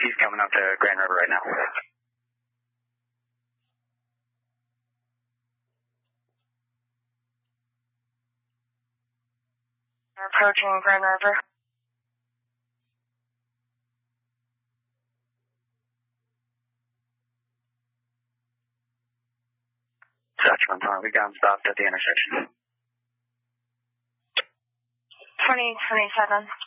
He's coming up to Grand River right now. We're approaching Grand River. Dutchman, we got him stopped at the intersection. 2027.